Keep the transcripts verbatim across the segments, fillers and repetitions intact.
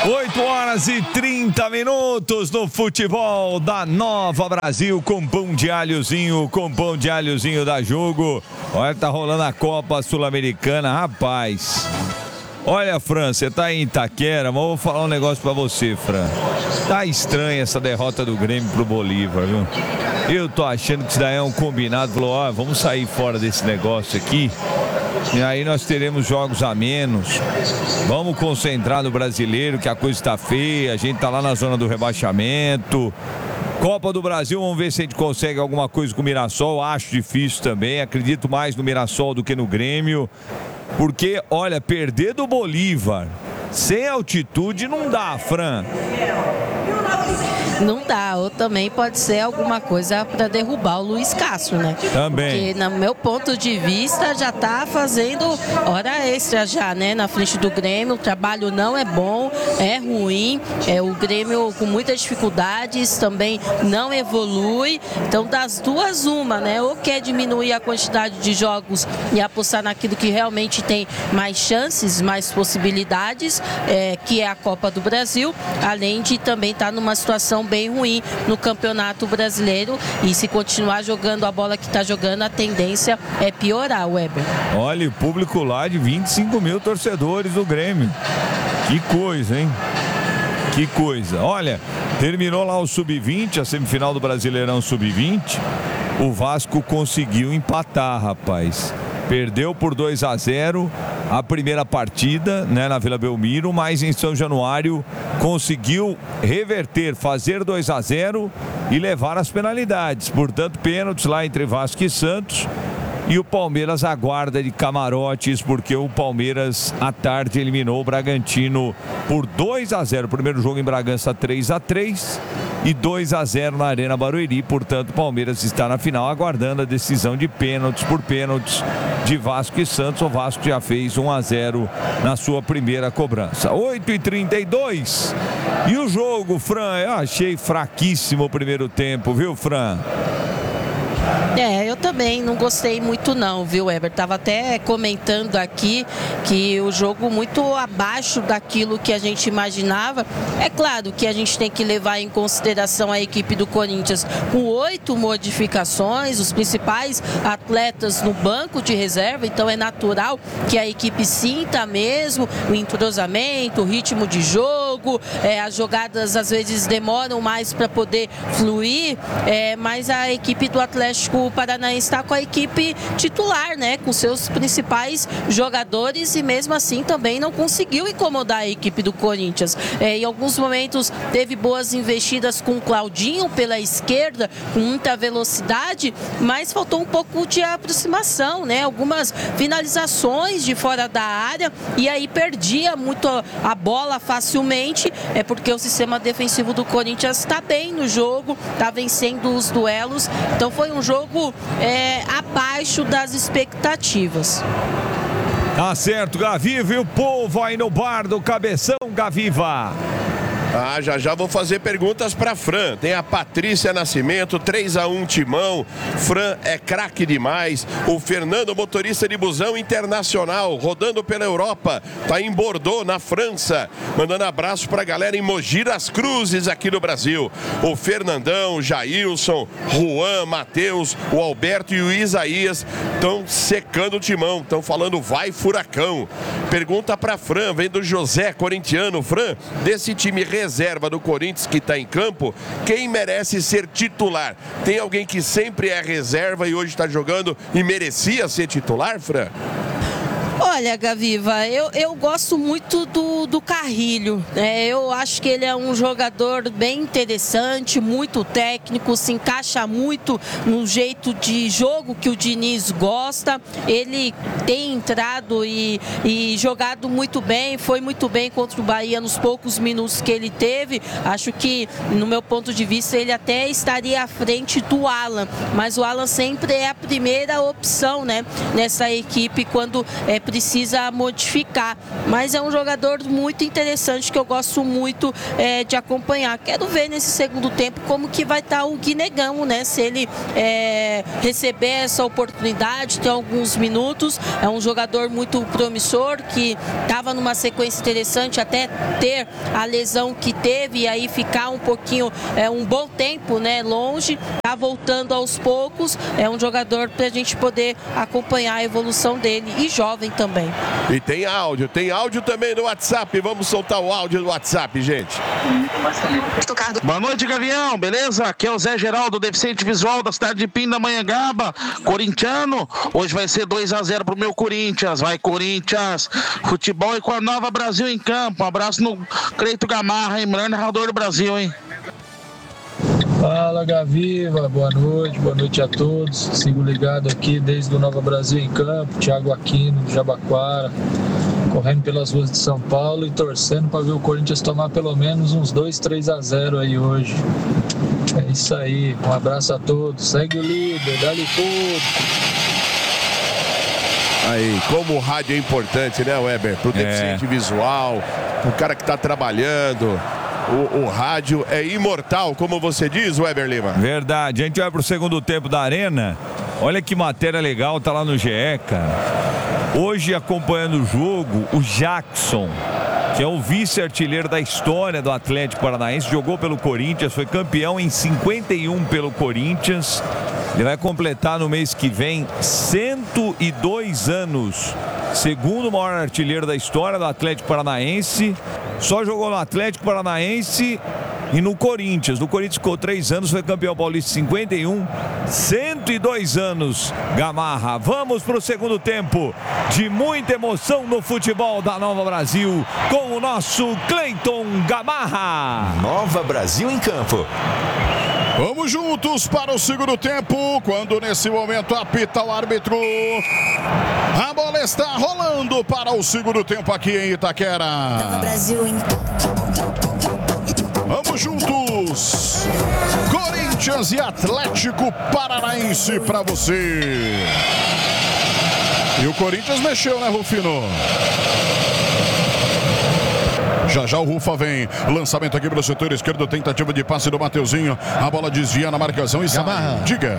oito horas e trinta minutos no futebol da Nova Brasil, com pão de alhozinho, com pão de alhozinho da Jogo. Olha, tá rolando a Copa Sul-Americana, rapaz. Olha, Fran, você tá em Itaquera, mas eu vou falar um negócio pra você, Fran. Tá estranha essa derrota do Grêmio pro Bolívar, viu? Eu tô achando que isso daí é um combinado. Falou, ó, vamos sair fora desse negócio aqui. E aí nós teremos jogos a menos. Vamos concentrar no brasileiro, que a coisa está feia. A gente tá lá na zona do rebaixamento. Copa do Brasil, vamos ver se a gente consegue alguma coisa com o Mirassol. Acho difícil também. Acredito mais no Mirassol do que no Grêmio. Porque, olha, perder do Bolívar sem altitude não dá, Fran. Não dá, ou também pode ser alguma coisa para derrubar o Luiz Castro, né? Também. Porque, no meu ponto de vista, já tá fazendo hora extra já, né? Na frente do Grêmio, o trabalho não é bom, é ruim, é o Grêmio com muitas dificuldades, também não evolui. Então, das duas, uma, né? Ou quer diminuir a quantidade de jogos e apostar naquilo que realmente tem mais chances, mais possibilidades, é, que é a Copa do Brasil, além de também estar numa situação bem ruim no Campeonato Brasileiro, e se continuar jogando a bola que está jogando, a tendência é piorar, Weber. Olha, o público lá de vinte e cinco mil torcedores do Grêmio. Que coisa, hein? Que coisa. Olha, terminou lá o sub vinte, a semifinal do Brasileirão sub vinte. O Vasco conseguiu empatar, rapaz. Perdeu por dois a zero a primeira partida, né, na Vila Belmiro, mas em São Januário conseguiu reverter, fazer dois a zero e levar as penalidades. Portanto, pênaltis lá entre Vasco e Santos. E o Palmeiras aguarda de camarotes, porque o Palmeiras à tarde eliminou o Bragantino por dois a zero. Primeiro jogo em Bragança, três a três e dois a zero na Arena Barueri. Portanto, o Palmeiras está na final aguardando a decisão de pênaltis por pênaltis de Vasco e Santos. O Vasco já fez um a zero na sua primeira cobrança. oito e trinta e dois. E o jogo, Fran, eu achei fraquíssimo o primeiro tempo, viu, Fran? É, eu também não gostei muito não, viu, Weber? Tava até comentando aqui que o jogo muito abaixo daquilo que a gente imaginava. É claro que a gente tem que levar em consideração a equipe do Corinthians com oito modificações, os principais atletas no banco de reserva, então é natural que a equipe sinta mesmo o entrosamento, o ritmo de jogo, é, as jogadas às vezes demoram mais para poder fluir, é, mas a equipe do Atlético O Paranaense está com a equipe titular, né? Com seus principais jogadores, e mesmo assim também não conseguiu incomodar a equipe do Corinthians. É, em alguns momentos teve boas investidas com o Claudinho pela esquerda, com muita velocidade, mas faltou um pouco de aproximação, né? Algumas finalizações de fora da área, e aí perdia muito a bola facilmente, é porque o sistema defensivo do Corinthians está bem no jogo, está vencendo os duelos, então foi um jogo é, abaixo das expectativas. Tá certo, Gaviva, e o povo aí no bar do Cabeção, Gaviva. Ah, já já vou fazer perguntas para Fran. Tem a Patrícia Nascimento, três a um Timão. Fran é craque demais. O Fernando, motorista de busão internacional, rodando pela Europa, tá em Bordeaux, na França, mandando abraço para a galera em Mogi das Cruzes, aqui no Brasil. O Fernandão, Jailson, Juan, Matheus, o Alberto e o Isaías estão secando o Timão, estão falando vai furacão. Pergunta para Fran, vem do José, corintiano. Fran, desse time reserva do Corinthians que está em campo, quem merece ser titular? Tem alguém que sempre é reserva e hoje está jogando e merecia ser titular, Fran? Olha, Gaviva, eu, eu gosto muito do, do Carrilho, né? Eu acho que ele é um jogador bem interessante, muito técnico, se encaixa muito no jeito de jogo que o Diniz gosta. Ele tem entrado e, e jogado muito bem, foi muito bem contra o Bahia nos poucos minutos que ele teve. Acho que, no meu ponto de vista, ele até estaria à frente do Alan, mas o Alan sempre é a primeira opção, né, nessa equipe quando é precisa modificar. Mas é um jogador muito interessante que eu gosto muito é, de acompanhar. Quero ver nesse segundo tempo como que vai estar o Guinegamo, né? Se ele é, receber essa oportunidade, ter alguns minutos. É um jogador muito promissor que estava numa sequência interessante até ter a lesão que teve e aí ficar um pouquinho, é, um bom tempo, né, longe. Tá voltando aos poucos. É um jogador para a gente poder acompanhar a evolução dele e jovem também. E tem áudio, tem áudio também no WhatsApp. Vamos soltar o áudio do WhatsApp, gente. Boa noite, Gavião, beleza? Aqui é o Zé Geraldo, deficiente visual da cidade de Pindamonhangaba, corintiano. Hoje vai ser dois a zero pro meu Corinthians. Vai, Corinthians. Futebol e com a Nova Brasil em campo. Um abraço no Cleito Gamarra, hein? Melhor narrador do Brasil, hein? Fala, Gaviva, boa noite, boa noite a todos. Sigo ligado aqui desde o Nova Brasil em campo, Thiago Aquino, do Jabaquara, correndo pelas ruas de São Paulo e torcendo para ver o Corinthians tomar pelo menos uns dois, três a zero aí hoje. É isso aí, um abraço a todos, segue o líder, dá-lhe tudo. Aí, como o rádio é importante, né, Weber? Pro deficiente é. visual, pro cara que tá trabalhando. O, o rádio é imortal, como você diz, Weber Lima. Verdade. A gente vai pro segundo tempo da Arena. Olha que matéria legal, tá lá no G E, cara. Hoje, acompanhando o jogo, o Jackson, que é o vice-artilheiro da história do Atlético Paranaense, jogou pelo Corinthians, foi campeão em cinquenta e um pelo Corinthians. Ele vai completar no mês que vem cento e dois anos. Segundo maior artilheiro da história do Atlético Paranaense. Só jogou no Atlético Paranaense e no Corinthians. No Corinthians ficou três anos, foi campeão paulista em cinquenta e um. cento e dois anos, Gamarra. Vamos para o segundo tempo de muita emoção no futebol da Nova Brasil com o nosso Cleiton Gamarra. Nova Brasil em campo. Vamos juntos para o segundo tempo, quando nesse momento apita o árbitro. A bola está rolando para o segundo tempo aqui em Itaquera. Nova Brasil em... Vamos juntos. Corinthians e Atlético Paranaense para você. E o Corinthians mexeu, né, Rufino? Já já o Rufa vem. Lançamento aqui para o setor esquerdo. Tentativa de passe do Mateuzinho. A bola desvia na marcação e sai. Diga.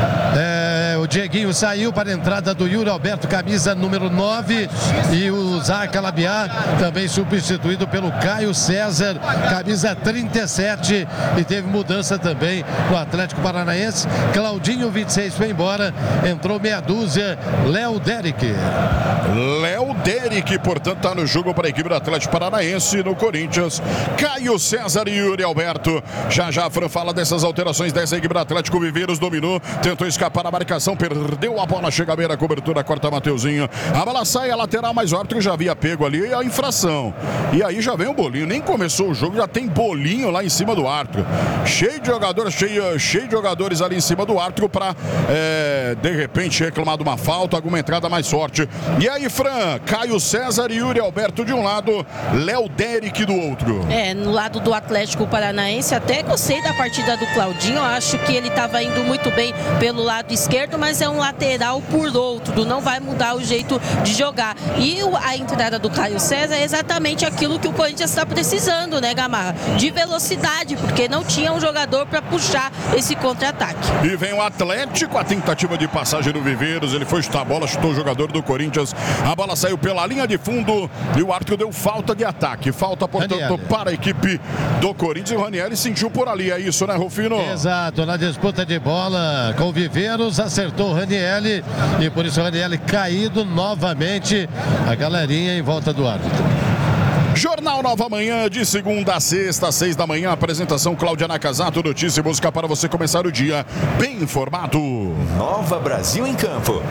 É, o Dieguinho saiu para a entrada do Yuri Alberto, camisa número nove. E o Zaca Labiá também substituído pelo Caio César, camisa trinta e sete. E teve mudança também no Atlético Paranaense. Claudinho, vinte e seis, foi embora. Entrou meia dúzia. Léo Derek. Léo Derek, portanto, está no jogo para a equipe do Atlético Paranaense. No Corinthians, Caio César e Yuri Alberto. Já já a Fran fala dessas alterações dessa equipe do Atlético. Viveiros dominou, tentou escapar da marcação, perdeu a bola, chega a beira, a cobertura, corta Mateuzinho. A bola sai, a lateral, mas o árbitro já havia pego ali a infração. E aí já vem o bolinho, nem começou o jogo, já tem bolinho lá em cima do árbitro. Cheio de jogadores, cheio, cheio de jogadores ali em cima do árbitro para, é, de repente, reclamar de uma falta, alguma entrada mais forte. E aí, Fran, Caio César e Yuri Alberto de um lado, Léo Derek do outro. É, no lado do Atlético Paranaense, até gostei da partida do Claudinho, eu acho que ele estava indo muito bem pelo lado esquerdo, mas é um lateral por outro, não vai mudar o jeito de jogar. E a entrada do Caio César é exatamente aquilo que o Corinthians está precisando, né, Gamarra? De velocidade, porque não tinha um jogador para puxar esse contra-ataque. E vem o Atlético, a tentativa de passagem do Viveiros, ele foi chutar a bola, chutou o jogador do Corinthians, a bola saiu pela linha de fundo e o árbitro deu falta de ataque. Falta, portanto, Ranieri para a equipe do Corinthians. E o Ranieri sentiu por ali, é isso, né, Rufino? Exato, na disputa de bola com o Viveiros, acertou o Ranieri e por isso o Ranieri caído novamente. A galerinha em volta do árbitro. Jornal Nova Manhã, de segunda a sexta, às seis da manhã. Apresentação Cláudia Nakazato, notícia e música para você começar o dia bem informado. Nova Brasil em campo.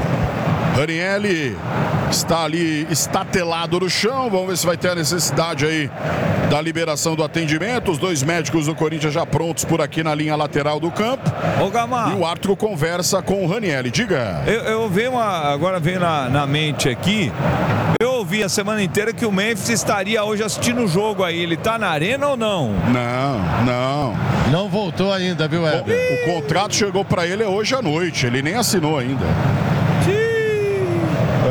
Ranieri está ali estatelado no chão. Vamos ver se vai ter a necessidade aí da liberação do atendimento. Os dois médicos do Corinthians já prontos por aqui na linha lateral do campo. Ô, Gamarra. E o árbitro conversa com o Ranieri. Diga. Eu, eu vi uma, agora vem na, na mente aqui. Eu ouvi a semana inteira que o Memphis estaria hoje assistindo o jogo aí. Ele tá na arena ou não? Não, não. Não voltou ainda, viu, Heber? O, o contrato chegou para ele hoje à noite. Ele nem assinou ainda.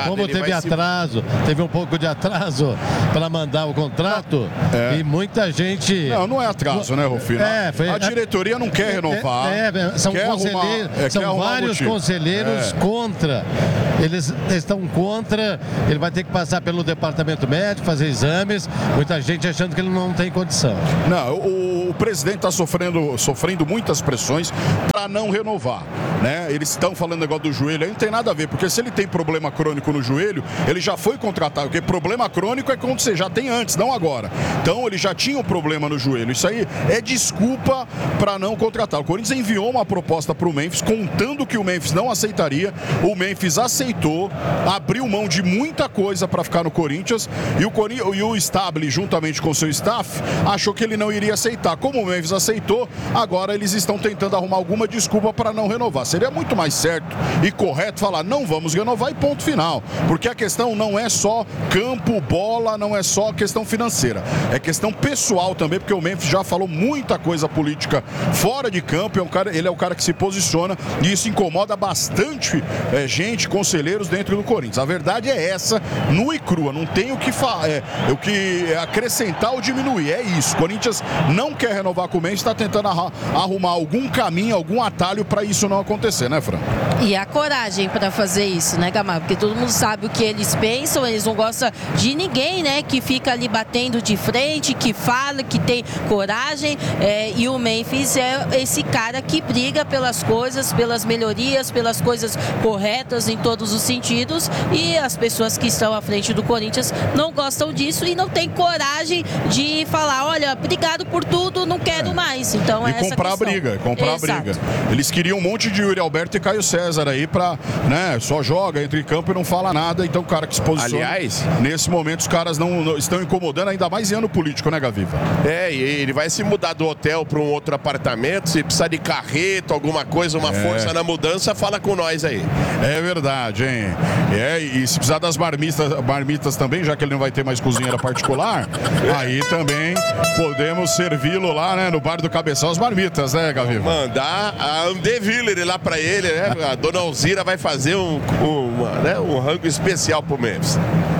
como ele teve vai se- atraso, teve um pouco de atraso para mandar o contrato É. e muita gente... Não, não é atraso, né, Rufino? É, foi- A diretoria não quer renovar. É, é, são quer conselheiros, arrumar- é, quer são arrumar vários motivo. conselheiros É. contra. Eles estão contra, ele vai ter que passar pelo departamento médico, fazer exames, muita gente achando que ele não tem condição. Não, o, o presidente está sofrendo, sofrendo muitas pressões para não renovar, né? Eles estão falando negócio do joelho, aí não tem nada a ver, porque se ele tem problema crônico no joelho, ele já foi contratado, porque problema crônico é quando você já tem antes, não agora. Então ele já tinha um problema no joelho. Isso aí é desculpa para não contratar. O Corinthians enviou uma proposta para o Memphis, contando que o Memphis não aceitaria. O Memphis aceitou, abriu mão de muita coisa para ficar no Corinthians e o, Cori- e o Stabile, juntamente com seu staff, achou que ele não iria aceitar. Como o Memphis aceitou, agora eles estão tentando arrumar alguma desculpa para não renovar. Seria muito mais certo e correto falar, não vamos renovar e ponto final. Porque a questão não é só campo, bola, não é só questão financeira. É questão pessoal também, porque o Memphis já falou muita coisa política fora de campo. É um cara, ele é o cara que se posiciona e isso incomoda bastante é, gente, conselheiros dentro do Corinthians. A verdade é essa, nua e crua. Não tem o que, fa- é, o que acrescentar ou diminuir. É isso. O Corinthians não quer renovar com o Memphis, está tentando arra- arrumar algum caminho, algum atalho para isso não acontecer, né, Fran? E a coragem para fazer isso, né, Gamal? Porque todo mundo sabe o que eles pensam, eles não gostam de ninguém, né, que fica ali batendo de frente, que fala, que tem coragem. É, e o Memphis é esse cara que briga pelas coisas, pelas melhorias, pelas coisas corretas em todos os sentidos. E as pessoas que estão à frente do Corinthians não gostam disso e não tem coragem de falar, olha, obrigado por tudo, não quero mais. Então, E é essa comprar a questão. briga, comprar Exato. a briga. Eles queriam um monte de Yuri Alberto e Caio César aí pra, né, só joga entre campo e não fala nada, então o cara que se posiciona. Aliás, nesse momento os caras não, não- estão incomodando ainda mais em ano político, né, Gaviva? É, e ele vai se mudar do hotel para um outro apartamento, se precisar de carreto, alguma coisa, uma É. força na mudança, fala com nós aí. É verdade, hein? É, e se precisar das marmitas, marmitas também, já que ele não vai ter mais cozinheira particular, aí também podemos servi-lo lá, né, no bar do Cabeção, as marmitas, né, Gaviva? Mandar a Andeviller lá pra ele, né? A dona Alzira vai fazer um, um, uma, né? um rango especial pro Memphis.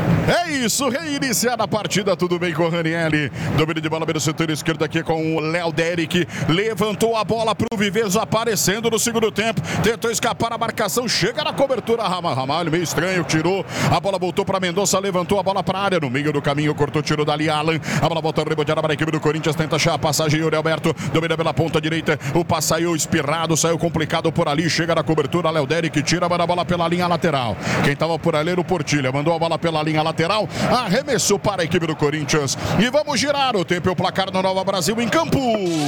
É isso, reiniciada a partida, tudo bem com o Ranieri. Domínio de bola pelo setor esquerdo aqui com o Léo Derek. Levantou a bola pro Viveso, aparecendo no segundo tempo. Tentou escapar a marcação, chega na cobertura. Ramalho, Ramalho meio estranho, tirou. A bola voltou para Mendonça, levantou a bola para a área. No meio do caminho, cortou, tirou dali Alan. A bola voltou reboteada para a equipe do Corinthians. Tenta achar a passagem, Yuri Alberto. Domina pela ponta direita. O passe saiu espirrado, saiu complicado por ali. Chega na cobertura, Léo Derek tira, manda a bola pela linha lateral. Quem tava por ali era o Portilha. Mandou a bola pela linha lateral. Arremessou para a equipe do Corinthians. E vamos girar o tempo e o placar no Nova Brasil em campo.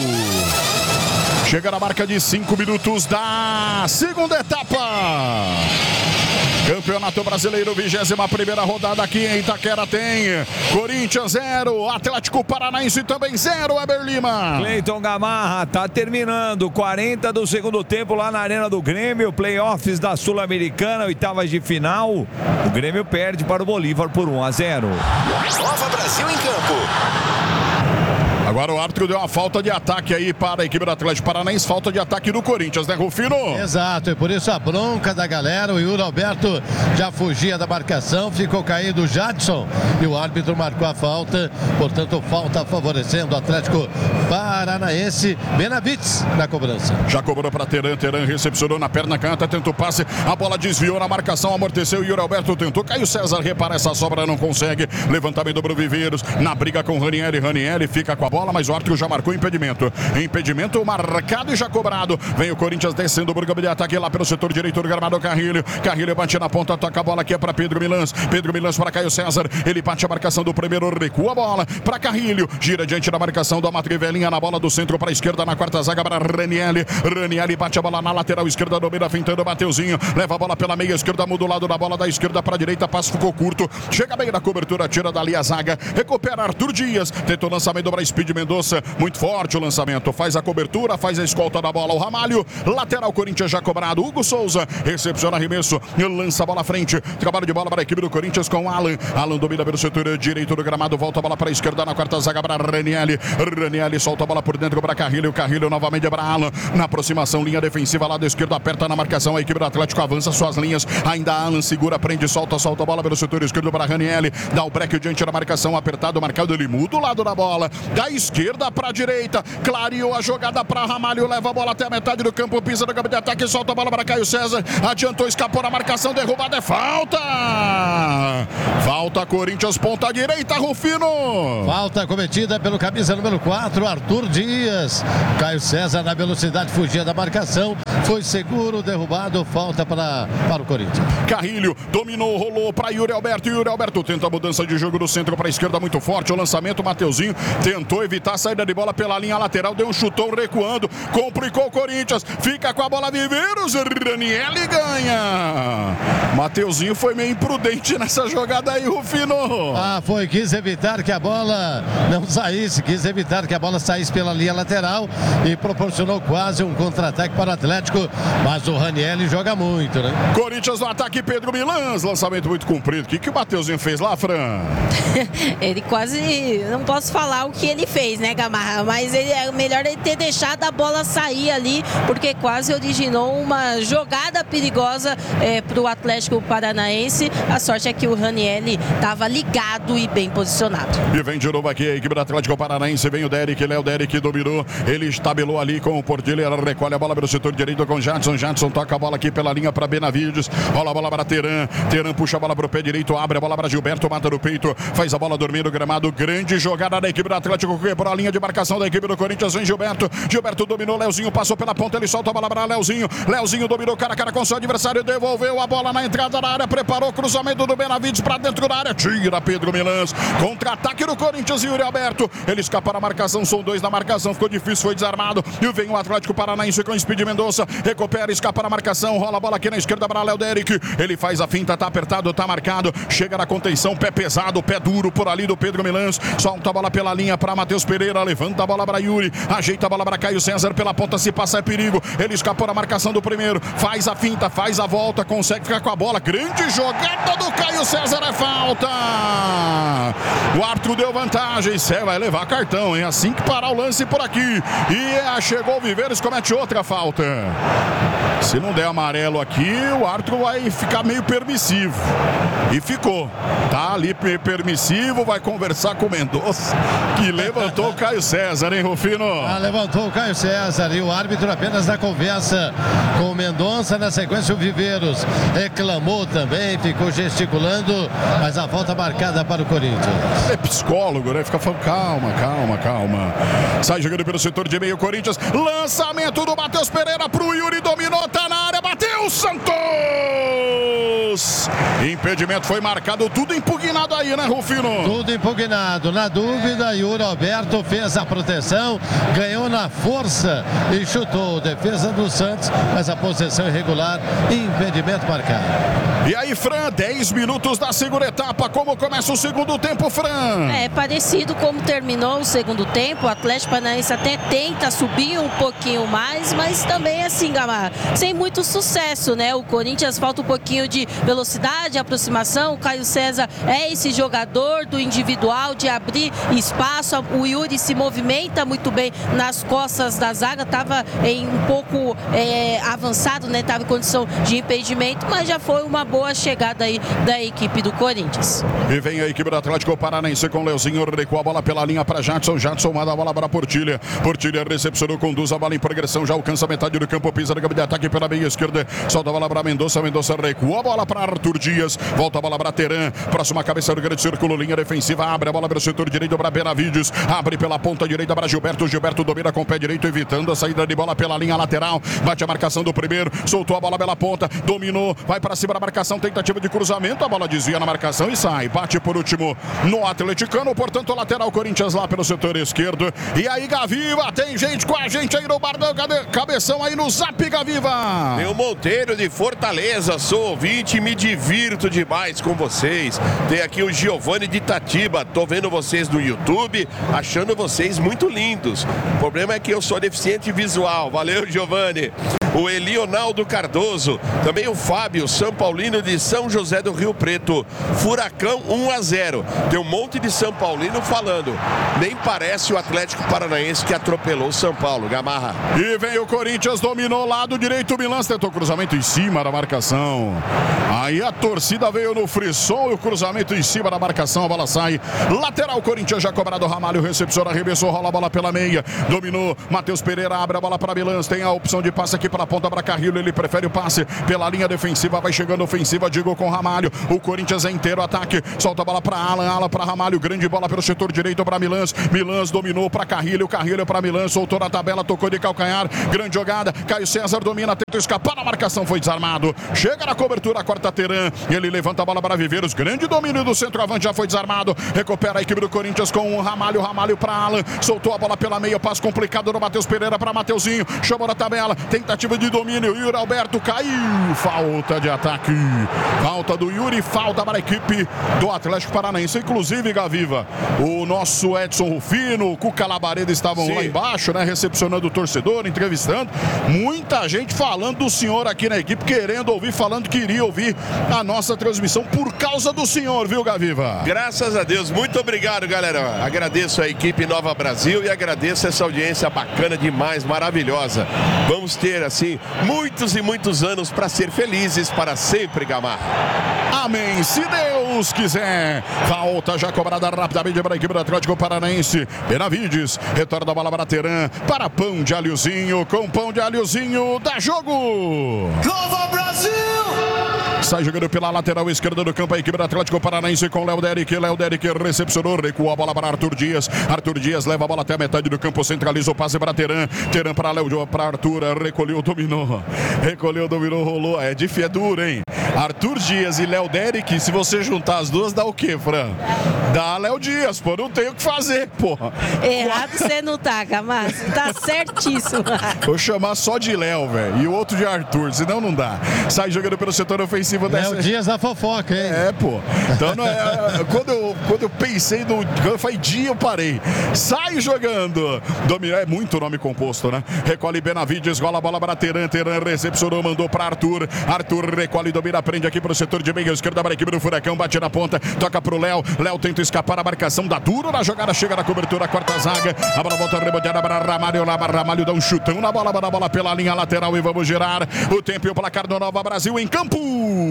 Chega na marca de cinco minutos da segunda etapa. Campeonato Brasileiro, vigésima primeira rodada aqui em Itaquera tem Corinthians zero, Atlético Paranaense também zero, Weber Lima. Cleiton Gamarra tá terminando, quarenta do segundo tempo lá na Arena do Grêmio, playoffs da Sul-Americana, oitavas de final. O Grêmio perde para o Bolívar por um a zero. Nova Brasil em campo. Agora o árbitro deu uma falta de ataque aí para a equipe do Atlético Paranaense, falta de ataque do Corinthians, né, Rufino? Exato, e por isso a bronca da galera. O Yuri Alberto já fugia da marcação, ficou caído o Jadson e o árbitro marcou a falta, portanto falta favorecendo o Atlético Paranaense. Benavides na cobrança. Já cobrou para Teran, Teran recepcionou na perna canhota, tentou passe, a bola desviou na marcação, amorteceu, Yuri Alberto tentou, Caio César repara essa sobra, não consegue, levantamento para o Viveiros, na briga com Ranieri, Ranieri fica com a bola, mas o árbitro já marcou impedimento, impedimento marcado e já cobrado, vem o Corinthians descendo o campo de ataque lá pelo setor direito do gramado, Carrilho, Carrilho bate na ponta, toca a bola aqui é para Pedro Milans, Pedro Milans para Caio César, ele bate a marcação do primeiro, recua a bola para Carrilho, gira diante da marcação do Amato Rivelinha na bola do centro para a esquerda, na quarta zaga para Ranieri, Ranieri bate a bola na lateral esquerda, domina fintando, Mateuzinho, leva a bola pela meia esquerda, muda o lado da bola da esquerda para a direita, passo ficou curto, chega bem na cobertura, tira dali a zaga, recupera Arthur Dias, tentou lançamento para Speed Mendonça, Mendonça, muito forte o lançamento, faz a cobertura, faz a escolta da bola, o Ramalho, lateral Corinthians já cobrado, Hugo Souza, recepciona arremesso, lança a bola à frente, trabalho de bola para a equipe do Corinthians com Alan, Alan domina pelo setor direito do gramado, volta a bola para a esquerda na quarta zaga para Ranieri, Ranieri solta a bola por dentro para Carrilho, Carrilho novamente para Alan, na aproximação, linha defensiva, lado esquerdo, aperta na marcação, a equipe do Atlético avança suas linhas, ainda Alan segura, prende, solta, solta a bola pelo setor esquerdo para Ranieri, dá o break diante da marcação, apertado, marcado, ele muda o lado da bola, da esquerda para a direita, clareou a jogada para Ramalho, leva a bola até a metade do campo, pisa no campo de ataque, solta a bola para Caio César, adiantou, escapou na marcação, derrubada, é falta! Falta Corinthians, ponta direita, Rufino! Falta cometida pelo camisa número quatro, Arthur Dias. Caio César na velocidade fugia da marcação, foi seguro, derrubado, falta para, para o Corinthians. Carrilho dominou, rolou para Yuri Alberto, Yuri Alberto tenta a mudança de jogo do centro para a esquerda, muito forte, o lançamento, Mateuzinho tentou evitar a saída de bola pela linha lateral, deu um chutão recuando, complicou o Corinthians, fica com a bola Viveiros, Ranieri ganha. Mateuzinho foi meio imprudente nessa jogada aí, Rufino. Ah, foi, quis evitar que a bola não saísse, quis evitar que a bola saísse pela linha lateral e proporcionou quase um contra-ataque para o Atlético, mas o Ranieri joga muito, né? Corinthians no ataque, Pedro Milans, lançamento muito comprido. O que, que o Mateuzinho fez lá, Fran? Ele quase, não posso falar o que ele fez, né, Gamarra, mas ele, é melhor ele ter deixado a bola sair ali, porque quase originou uma jogada perigosa é, para o Atlético Paranaense. A sorte é que o Ranieri estava ligado e bem posicionado. E vem de novo aqui a equipe do Atlético Paranaense, vem o Derek, Léo Derek dominou, ele estabelou ali com o Portilho, ela recolhe a bola pelo setor direito com Jadson, Jadson toca a bola aqui pela linha para Benavides, rola a bola para Teran, Teran puxa a bola para o pé direito, abre a bola para Gilberto, mata no peito, faz a bola dormir no gramado, grande jogada da equipe do Atlético, quebrou a linha de marcação da equipe do Corinthians, vem Gilberto, Gilberto dominou, Leozinho passou pela ponta, ele solta a bola para Leozinho, Leozinho dominou cara a cara com seu adversário, devolveu a bola na entrada da área, preparou o cruzamento do Benavides para dentro da área, tira Pedro Milans, contra-ataque do Corinthians e Yuri Alberto, ele escapa na marcação, são dois na marcação, ficou difícil, foi desarmado, e vem o Atlético Paranaense com o Speed Mendonça, recupera, escapa na marcação, rola a bola aqui na esquerda para Léo Derek, ele faz a finta, tá apertado, tá marcado, chega na contenção, pé pesado, pé duro por ali do Pedro Milans, solta a bola pela linha para Matheus Pereira, levanta a bola para Yuri, ajeita a bola para Caio César, pela ponta se passa é perigo, ele escapou na marcação do primeiro, faz a finta, faz a volta, consegue ficar com a bola, grande jogada do Caio César, é falta! O árbitro deu vantagem, Cé vai levar cartão, hein? Assim que parar o lance por aqui, e chegou o Viveiros, comete outra falta. Se não der amarelo aqui, o árbitro vai ficar meio permissivo. E ficou. Tá ali permissivo, vai conversar com o Mendonça, que levantou o Caio César, hein, Rufino? Ah, levantou o Caio César e o árbitro apenas na conversa com o Mendonça. Na sequência, o Viveiros reclamou também, ficou gesticulando, mas a falta marcada para o Corinthians. É psicólogo, né? Fica falando, calma, calma, calma. Sai jogando pelo setor de meio, Corinthians. Lançamento do Matheus Pereira pro Yuri, dominou, tá na área, bateu, Santos! Impedimento foi marcado, tudo impugnado aí, né, Rufino? Tudo impugnado. Na dúvida, Yuri Alberto fez a proteção, ganhou na força e chutou. Defesa do Santos, mas a posição irregular, impedimento marcado. E aí, Fran, dez minutos da segunda etapa, como começa o segundo tempo, Fran? É parecido como terminou o segundo tempo, o Atlético Paranaense até tenta subir um pouquinho mais, mas também assim, Gamarra, sem muito sucesso, né? O Corinthians falta um pouquinho de velocidade, aproximação, o Caio César é esse jogador do individual, de abrir espaço, o Yuri se movimenta muito bem nas costas da zaga, estava em um pouco é, avançado, né? Estava em condição de impedimento, mas já foi uma boa chegada aí da equipe do Corinthians. E vem a equipe do Atlético Paranaense com o Leozinho, recuou a bola pela linha para Jadson, Jadson manda a bola para Portilha, Portilha recepcionou, conduz a bola em progressão, já alcança a metade do campo, pisa no campo de ataque pela meia esquerda, solta a bola para Mendonça, Mendonça recua a bola para Arthur Dias, volta a bola para Teran, próxima cabeça do grande círculo, linha defensiva, abre a bola pelo setor direito para Benavides, abre pela ponta direita para Gilberto, Gilberto domina com o pé direito, evitando a saída de bola pela linha lateral, bate a marcação do primeiro, soltou a bola pela ponta, dominou, vai para cima da marcação, tentativa de cruzamento, a bola desvia na marcação e sai, bate por último no atleticano, portanto lateral Corinthians lá pelo setor esquerdo. E aí, Gaviva, tem gente com a gente aí no Bardão, cabeção aí no Zap, Gaviva. Tem o Monteiro de Fortaleza, sou ouvinte Gente, me divirto demais com vocês. Tem aqui o Giovanni de Itatiba. Tô vendo vocês no YouTube, achando vocês muito lindos. O problema é que eu sou deficiente visual. Valeu, Giovanni. O Elionaldo Cardoso, também o Fábio, São Paulino de São José do Rio Preto. Furacão um a zero. Tem um monte de São Paulino falando. Nem parece o Atlético Paranaense que atropelou o São Paulo. Gamarra. E vem o Corinthians, dominou lado direito. O Milan tentou cruzamento em cima da marcação. Aí a torcida veio no frisson e o cruzamento em cima da marcação. A bola sai. Lateral, Corinthians já cobrado. Ramalho recepciona, arremessou, rola a bola pela meia. Dominou. Matheus Pereira abre a bola para Milan. Tem a opção de passe aqui para a ponta para Carrilho. Ele prefere o passe pela linha defensiva. Vai chegando ofensiva. Digo com Ramalho. O Corinthians é inteiro. Ataque. Solta a bola para Alan. Alan para Ramalho. Grande bola pelo setor direito para Milan. Milan dominou para Carrilho. Carrilho para Milan. Soltou na tabela. Tocou de calcanhar. Grande jogada. Caio César domina. Tenta escapar na marcação. Foi desarmado. Chega na cobertura. Corta Teran. Ele levanta a bola para Viveiros. Grande domínio do centroavante. Já foi desarmado. Recupera a equipe do Corinthians com o Ramalho. Ramalho para Alan. Soltou a bola pela meia. Passo complicado no Matheus Pereira para Mateuzinho. Chamou na tabela. Tentativa de domínio. Yuri Alberto caiu. Falta de ataque. Falta do Yuri. Falta para a equipe do Atlético Paranaense. Inclusive, Gaviva, o nosso Edson Rufino, o Cuca Labareda estavam Sim. lá embaixo, né? Recepcionando o torcedor, entrevistando. Muita gente falando do senhor aqui na equipe, querendo ouvir, falando que iria ouvir a nossa transmissão por causa do senhor, viu, Gaviva? Graças a Deus. Muito obrigado, galera. Agradeço a equipe Nova Brasil e agradeço essa audiência bacana demais, maravilhosa. Vamos ter, assim, muitos e muitos anos para ser felizes para sempre, Gamarra. Amém, se Deus quiser. Falta já cobrada rapidamente para a equipe do Atlético Paranaense. Benavides, retorna a bola para Teran, para Pão de Alhozinho, com Pão de Alhozinho, dá jogo! Nova Brasil! Sai jogando pela lateral esquerda do campo a equipe do Atlético Paranaense com Léo Derek. Léo Derek recepcionou, recuou a bola para Arthur Dias. Arthur Dias leva a bola até a metade do campo, centraliza o passe para Teran. Teran para Léo, para Arthur, recolheu, dominou. Recolheu, dominou, rolou. É difícil, é duro, hein? Arthur Dias e Léo Derek, se você juntar as duas, dá o quê, Fran? Dá Léo Dias, pô, não tem o que fazer, porra. Errado você não tá, Gamarra, você tá certíssimo. Vou chamar só de Léo, velho, e o outro de Arthur, senão não dá. Sai jogando pelo setor ofensivo dessa... Léo Dias da fofoca, hein? É, pô. Então, não é... quando, eu, quando eu pensei, no... quando eu falei dia, eu parei. Sai jogando. Dominar é muito nome composto, né? Recolhe Benavides, rola a bola para Teran. Teran recepcionou, mandou para Arthur. Arthur recolhe, domina, prende aqui pro setor de meia esquerda para a equipe do Furacão, bate na ponta, toca pro Léo. Léo tenta escapar, a marcação dá duro na jogada, chega na cobertura, corta a zaga. A bola volta reboteada para Ramalho, lá Ramalho dá um chutão na bola, na bola pela linha lateral e vamos girar o tempo e o placar do Nova Brasil em campo.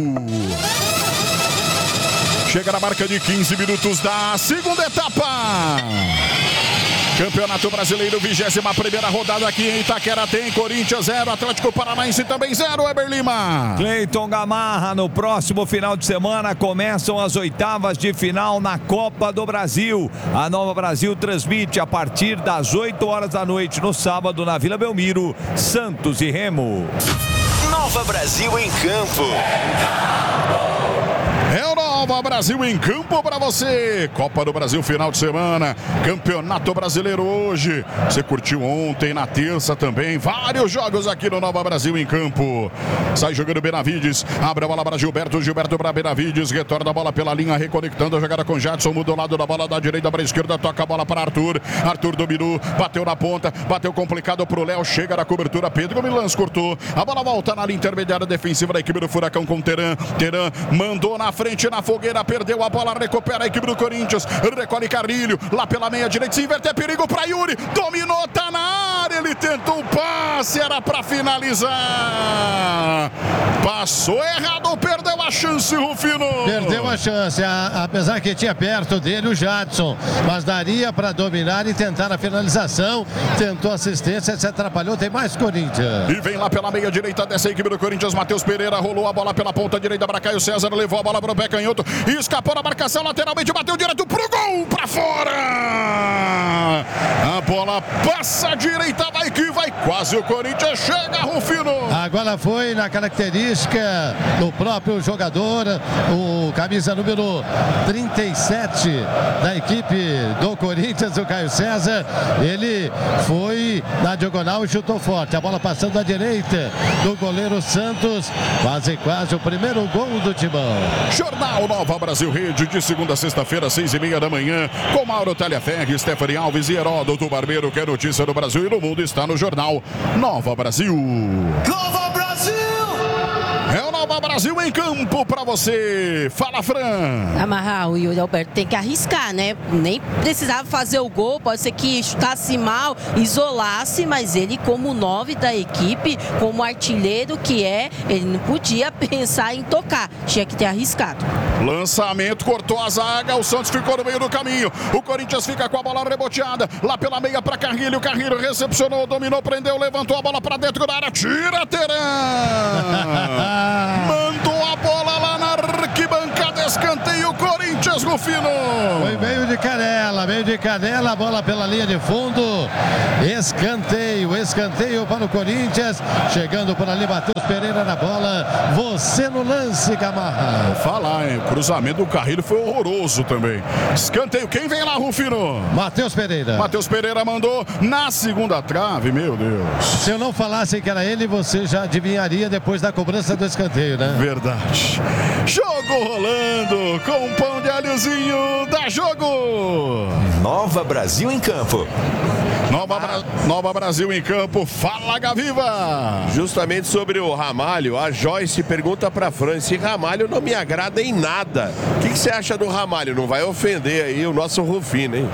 Chega na marca de quinze minutos da segunda etapa. Campeonato Brasileiro, vigésima primeira rodada aqui em Itaquera. Tem Corinthians zero, Atlético Paranaense também zero, Eber Lima. Cleiton Gamarra, no próximo final de semana começam as oitavas de final na Copa do Brasil. A Nova Brasil transmite a partir das oito horas da noite no sábado na Vila Belmiro, Santos e Remo. Nova Brasil em campo. É o Nova Brasil em campo para você. Copa do Brasil final de semana. Campeonato Brasileiro hoje. Você curtiu ontem, na terça também. Vários jogos aqui no Nova Brasil em campo. Sai jogando Benavides. Abre a bola para Gilberto. Gilberto para Benavides. Retorna a bola pela linha, reconectando a jogada com Jadson. Muda o lado da bola da direita para a esquerda. Toca a bola para Arthur. Arthur dominou. Bateu na ponta. Bateu complicado para o Léo. Chega na cobertura. Pedro Milans cortou. A bola volta na linha intermediária defensiva da equipe do Furacão com Teran. Teran mandou na frente na fogueira, perdeu a bola, recupera a equipe do Corinthians, recolhe Carrilho, lá pela meia direita, se inverte, é perigo para Yuri, dominou, tá na área, ele tentou o passe, era para finalizar, passou errado, perdeu a chance, Rufino. Perdeu a chance, a, apesar que tinha perto dele o Jadson, mas daria para dominar e tentar a finalização, tentou assistência, se atrapalhou, tem mais Corinthians. E vem lá pela meia direita dessa equipe do Corinthians, Matheus Pereira rolou a bola pela ponta direita para Caio César, levou a bola para o pé canhoto, escapou na marcação lateralmente, bateu direto pro gol, para fora. A bola bola passa à direita, vai que vai, quase o Corinthians chega, Rufino. Agora foi na característica do próprio jogador, o camisa número trinta e sete da equipe do Corinthians, o Caio César. Ele foi na diagonal e chutou forte. A bola passando à direita do goleiro Santos. Quase, quase o primeiro gol do Timão. Jornal Nova Brasil Rede, de segunda a sexta-feira, seis e meia da manhã, com Mauro Talhaferri, Stephanie Alves e Heródoto Barbeiro, que é notícia do Brasil e do mundo, está no Jornal Nova Brasil. Nova Brasil! É o Nova Brasil em campo pra você. Fala, Fran. Amarrar, o Yuri Alberto tem que arriscar, né? Nem precisava fazer o gol, pode ser que chutasse mal, isolasse, mas ele, como nove da equipe, como artilheiro que é, ele não podia pensar em tocar, tinha que ter arriscado. Lançamento, cortou a zaga, o Santos ficou no meio do caminho. O Corinthians fica com a bola reboteada, lá pela meia para Carrilho. Carrilho recepcionou, dominou, prendeu, levantou a bola para dentro da área, tira Teran. Mandou a bola lá na arquibancada, escanteio, Corinthians, Rufino. Foi meio de canela, meio de canela, a bola pela linha de fundo. Escanteio, escanteio para o Corinthians. Chegando por ali, Matheus Pereira na bola. Você no lance, Gamarra. Vou falar, hein? O cruzamento do Carrilho foi horroroso também. Escanteio, quem vem lá, Rufino? Matheus Pereira. Matheus Pereira mandou na segunda trave, meu Deus. Se eu não falasse que era ele, você já adivinharia depois da cobrança do escanteio, né? Verdade. Jogo rolando com um pão de alhozinho, dá jogo. Nova Brasil em campo. Nova, Bra... Nova Brasil em campo, fala, Gaviva. Justamente sobre o Ramalho, a Joyce pergunta pra Fran se Ramalho não me agrada em nada. O que, que você acha do Ramalho? Não vai ofender aí o nosso Rufino, hein?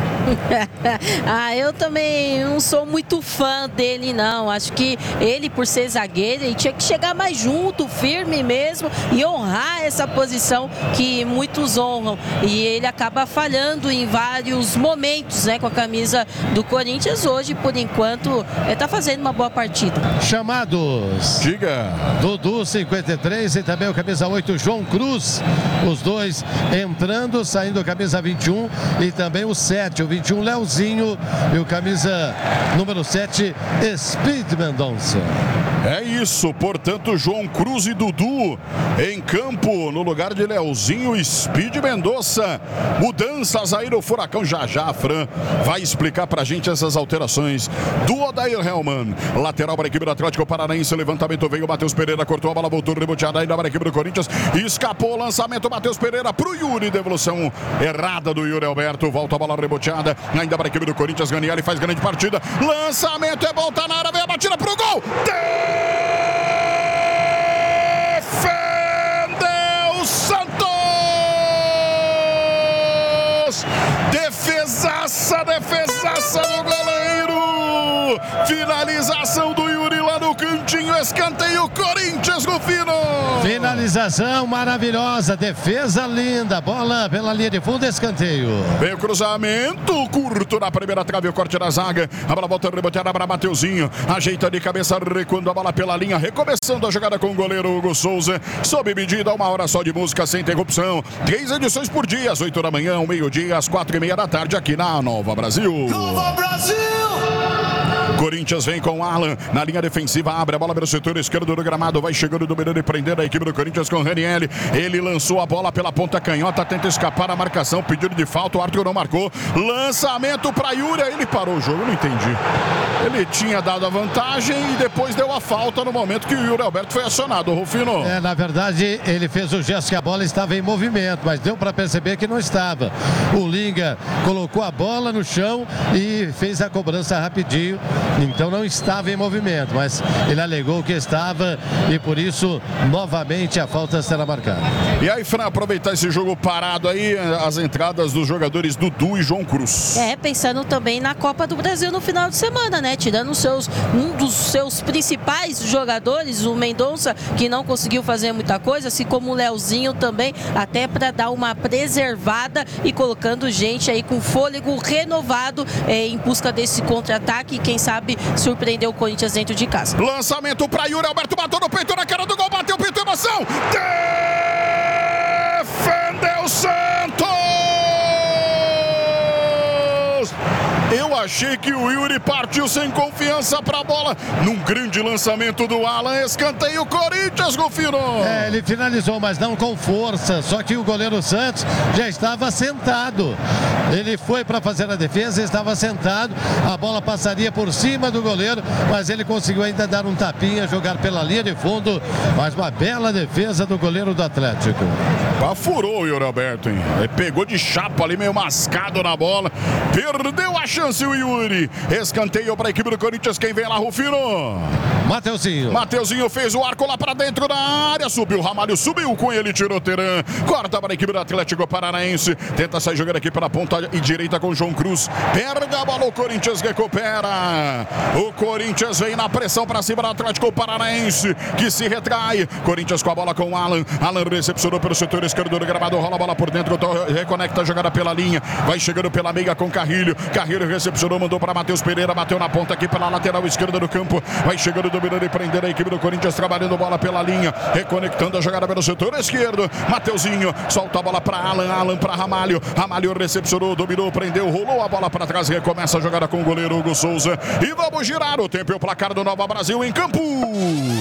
Ah, eu também não sou muito fã dele, não. Acho que ele, por ser zagueiro, ele tinha que chegar mais junto, firme mesmo, e honrar essa posição que muitos honram. E ele acaba falhando em vários momentos, né, com a camisa do Corinthians. Hoje, por enquanto, ele tá fazendo uma boa partida. Chamados. Diga. Dudu, cinquenta e três, e também o camisa oito, João Cruz. Os dois entrando, saindo a camisa vinte e um e também o sete, o vinte e um, Leozinho, e o camisa número sete, Speed Mendonça. É isso, portanto, João Cruz e Dudu em campo, no lugar de Leozinho e Speed Mendonça. Mudanças aí no Furacão. Já já a Fran vai explicar pra gente essas alterações do Odair Hellman. Lateral para a equipe do Atlético Paranaense, levantamento veio, Matheus Pereira cortou a bola, voltou reboteada ainda para a equipe do Corinthians, escapou o lançamento, Matheus Pereira pro Yuri, devolução errada do Yuri Alberto, volta a bola reboteada ainda para a equipe do Corinthians. Ganiele faz grande partida, lançamento é bom, tá na área, vem a batida pro gol. Defendeu Santos! Defesaça, defesaça do goleiro! Finalização do Yuri lá no cantinho, escanteio, Corinthians, Rufino! Finalização maravilhosa, defesa linda, bola pela linha de fundo, escanteio. Vem o cruzamento, curto na primeira trave, o corte da zaga, a bola volta reboteada para Mateuzinho, ajeita de cabeça, recuando a bola pela linha, recomeçando a jogada com o goleiro Hugo Souza, sob medida, uma hora só de música sem interrupção, três edições por dia, às oito da manhã, ao meio-dia, às quatro e meia da tarde, aqui na Nova Brasil. Nova Brasil! Corinthians vem com Alan na linha defensiva, abre a bola pelo setor esquerdo do gramado, vai chegando, dominando e prendendo a equipe do Corinthians com Ranieri. Ele lançou a bola pela ponta canhota, tenta escapar a marcação, pedido de falta, o Arthur não marcou. Lançamento para Yuri, ele parou o jogo, não entendi. Ele tinha dado a vantagem e depois deu a falta no momento que o Yuri Alberto foi acionado, Rufino. É, na verdade, ele fez o gesto que a bola estava em movimento, mas deu para perceber que não estava. O Linga colocou a bola no chão e fez a cobrança rapidinho. Então não estava em movimento, mas ele alegou que estava e por isso novamente a falta será marcada. E aí, Fran, aproveitar esse jogo parado aí, as entradas dos jogadores Dudu e João Cruz. É, pensando também na Copa do Brasil no final de semana, né? Tirando os seus, um dos seus principais jogadores, o Mendonça, que não conseguiu fazer muita coisa, assim como o Leozinho também, até para dar uma preservada e colocando gente aí com fôlego renovado é, em busca desse contra-ataque, quem sabe surpreendeu o Corinthians dentro de casa. Lançamento para Yuri Alberto, bateu no peito, na cara do gol, bateu, pintou, emoção! Defendeu Santos! Eu achei que o Yuri partiu sem confiança pra bola. Num grande lançamento do Alan, escanteio Corinthians, Rufino. É, ele finalizou, mas não com força. Só que o goleiro Santos já estava sentado. Ele foi para fazer a defesa, estava sentado. A bola passaria por cima do goleiro, mas ele conseguiu ainda dar um tapinha, jogar pela linha de fundo. Mas uma bela defesa do goleiro do Atlético. Ah, furou o Yuri Alberto, hein? Ele pegou de chapa ali, meio mascado na bola. Perdeu a chance o Yuri. Escanteio para a equipe do Corinthians. Quem vem lá, Rufino? Mateuzinho. Mateuzinho fez o arco lá para dentro da área. Subiu o Ramalho, subiu com ele, tirou Teran. Corta para a equipe do Atlético Paranaense. Tenta sair jogando aqui pela ponta e direita com o João Cruz. Perde a bola, o Corinthians recupera. O Corinthians vem na pressão para cima do Atlético Paranaense, que se retrai. Corinthians com a bola com o Alan. Alan recepcionou pelo setor esquerdo do gramado. Rola a bola por dentro, reconecta a jogada pela linha. Vai chegando pela meia com Carrilho. Carrilho recepcionou, mandou para Matheus Pereira. Bateu na ponta aqui pela lateral esquerda do campo. Vai chegando, dominando e prendendo a equipe do Corinthians, trabalhando bola pela linha, reconectando a jogada pelo setor esquerdo. Mateuzinho solta a bola para Alan, Alan para Ramalho. Ramalho recepcionou, dominou, prendeu, rolou a bola para trás, recomeça a jogada com o goleiro Hugo Souza. E vamos girar o tempo e o placar do Nova Brasil em campo.